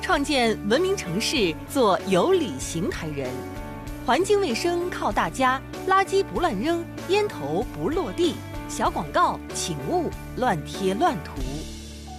创建文明城市，做有理邢台人。环境卫生靠大家，垃圾不乱扔，烟头不落地。小广告请勿乱贴乱涂。